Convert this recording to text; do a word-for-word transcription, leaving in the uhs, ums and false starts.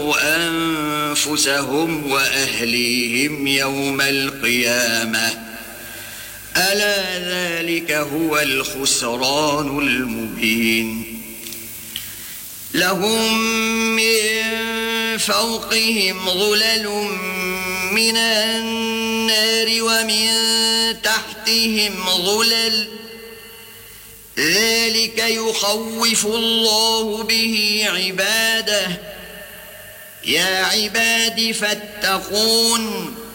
خسروا أنفسهم وأهليهم يوم القيامة ألا ذلك هو الخسران المبين لهم من فوقهم ظلل من النار ومن تحتهم ظلل ذلك يخوف الله به عباده يا عباد فاتقون